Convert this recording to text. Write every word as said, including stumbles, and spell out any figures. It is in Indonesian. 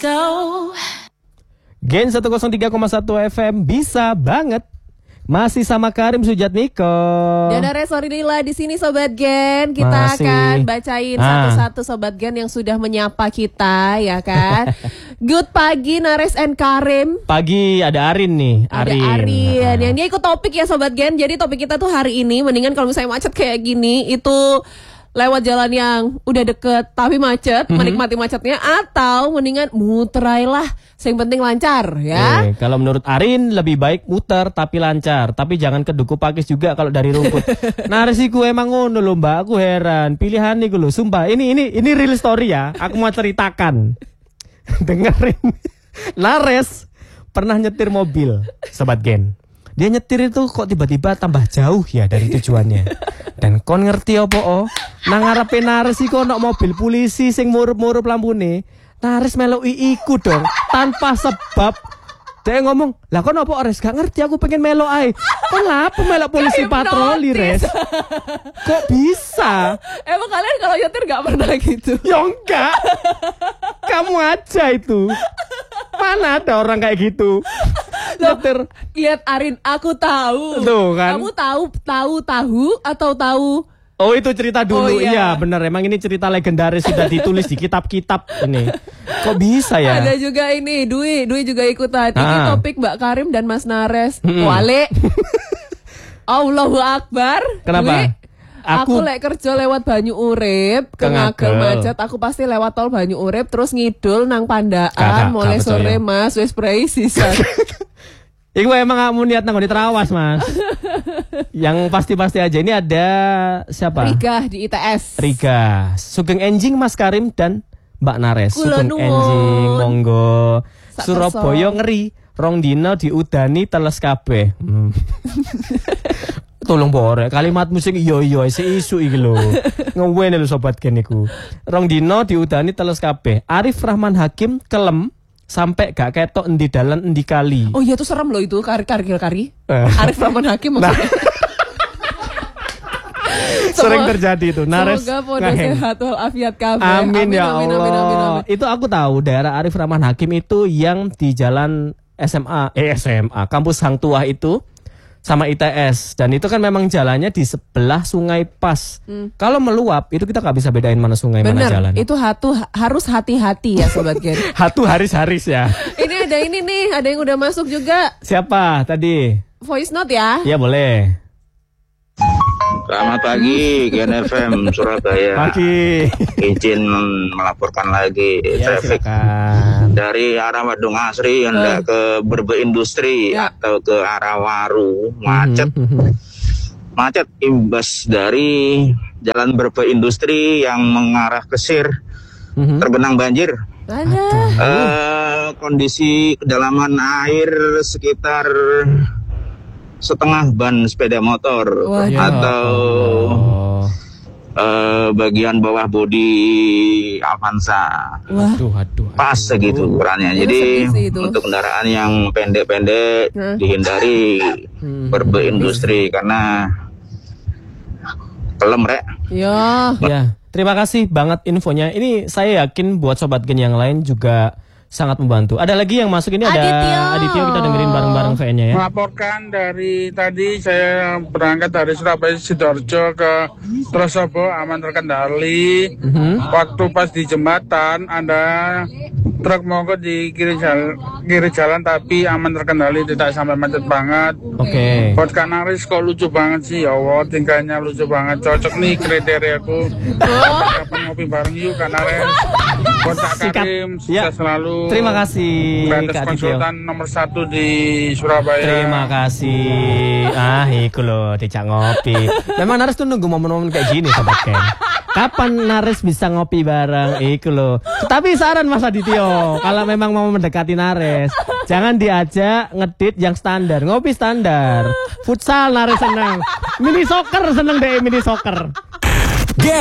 go. Gen seratus tiga koma satu F M bisa banget. Masih sama Karim Sujatmiko. Dan ada Sorinila di sini Sobat Gen. Kita Masih. akan bacain ah. satu-satu Sobat Gen yang sudah menyapa kita, ya kan? Good pagi Nares and Karim. Pagi ada Arin nih. Ada Arin. Arin. Ah. Yang dia ikut topik ya Sobat Gen. Jadi topik kita tuh hari ini, mendingan kalau misalnya macet kayak gini, itu lewat jalan yang udah deket tapi macet, mm-hmm. menikmati macetnya, atau mendingan muterailah, yang penting lancar ya. Eh, kalau menurut Arin lebih baik muter tapi lancar, tapi jangan ke Duku Pakis juga kalau dari rumput. Nah resiku emang ngono lho Mbak, aku heran pilihan nih lho, sumpah ini ini ini real story ya, aku mau ceritakan. Dengerin. Nares pernah nyetir mobil Sobat Gen. Dia nyetir itu kok tiba-tiba tambah jauh ya dari tujuannya. Dan kon ngerti apa oh? Nang ngarepe Nares iku ono mobil polisi sing murup-murup lampune. Nares meloki iku dong tanpa sebab. Dia ngomong, "Lah kon apa Res? Gak ngerti, aku pengen melok ae." Kon lapo melok polisi patroli Res? Kok bisa? Emang kalian kalau nyetir gak pernah gitu? Ya enggak. Kamu aja itu. Mana ada orang kayak gitu? Loh, lihat Arin, aku tahu. Tuh, kan? Kamu tahu tahu tahu atau tahu? Oh itu cerita dulu, Oh, iya. iya benar. Emang ini cerita legendaris sudah ditulis di kitab-kitab ini. Kok bisa ya? Ada juga ini, Dwi, Dwi juga ikutan. Ini Ah. topik Mbak Karim dan Mas Nares. Hmm. Wale. Allahu Akbar. Kenapa? Dwi, aku, Aku- lek kerja lewat Banyu Urip, ke Ke Ngagel Ngagel. macet, aku pasti lewat tol Banyu Urip terus ngidul nang Pandaan, Kakak, mulai gak percaya. sore Mas, wis prei sisan. Iku emang kamu niat nang di Trawas Mas. Yang pasti-pasti aja ini ada siapa? Riga di I T S. Riga, Sugeng Enjing Mas Karim dan Mbak Nares. Kula Sugeng nuwun. Enjing, monggo. Sak Surabaya kerso. ngeri, rong dina diudani teles kabeh. Hmm. Tolong borek kalimat musik iyo iyo si isu iki lho. Ngewene lho Sobat Gen iku. Rong dina diudani teles kabeh. Arif Rahman Hakim kelem sampai gak ketok endi dalan endi kali. Oh iya tuh serem loh itu kari kari kari. Eh. Arif Rahman Hakim Nah, maksudnya. sering terjadi itu. Nares Semoga podo ngaheng. sehat walafiat kabeh. Amin, ya amin, Allah. amin, amin, amin. Itu aku tahu daerah Arif Rahman Hakim itu yang di jalan S M A, eh S M A, kampus Hang Tuah itu sama I T S, dan itu kan memang jalannya di sebelah Sungai Pas. Hmm. Kalau meluap itu kita nggak bisa bedain mana sungai mana jalan. Bener, itu hatu harus hati-hati ya Sobat Gen. Hatu Haris-Haris ya. Ini ada ini nih, ada yang udah masuk juga Siapa tadi? voice note ya. Ya boleh. Selamat pagi, Gen F M Surabaya. Pagi. Izin melaporkan lagi Ya traffic silakan. dari arah Wadung Asri hendak ke Berbe Industri Ya. atau ke arah Waru macet. Mhm. Macet imbas dari Jalan Berbe Industri yang mengarah ke Sir Mhm. tergenang banjir. Ada. Eh, kondisi kedalaman air sekitar setengah ban sepeda motor Waduh. Ya atau Allah. eh, bagian bawah bodi Avanza. Wah. Aduh, aduh, aduh. Pas segitu ukurannya. Itu Jadi sedih sih itu. untuk kendaraan yang pendek-pendek Hmm. dihindari Hmm. Berbe Industri karena kelem rek. Ya. Ya, terima kasih banget infonya. Ini saya yakin buat Sobat Gen yang lain juga sangat membantu. Ada lagi yang masuk ini, ada Aditya. Aditya, kita dengerin bareng-bareng V N-nya ya. Melaporkan dari tadi saya berangkat dari Surabaya Sidoarjo ke Trosobo aman terkendali. Mhm. Waktu pas di jembatan ada truk mogok di kiri jalan, kiri jalan tapi aman terkendali, tidak sampai macet banget. Oke. Buat Kak Naris kok lucu banget sih, ya Allah tingkahnya lucu banget, cocok nih kriteriaku. Kapan ngopi bareng yuk Kak Naris. Buat Kak Sikat. Karim, Ya. sukses selalu. Terima kasih Gratis Kak Aditya. konsultan nomor satu di Surabaya. Terima kasih. Ah, iku loh, dijak ngopi. Memang Nares tuh nunggu momen-momen kayak gini Sobat Gen. Kapan Nares bisa ngopi bareng? Iku loh. Tapi saran Mas Adityo, kalau memang mau mendekati Nares, jangan diajak ngedit yang standar, ngopi standar. Futsal Nares senang, mini soccer seneng deh, mini soccer.